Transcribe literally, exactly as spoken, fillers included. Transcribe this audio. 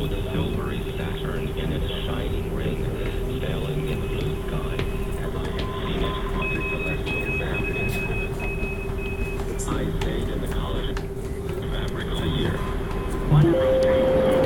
with a silvery Saturn in its shining ring, sailing in the blue sky, as I have seen it on the celestial map in heaven. I say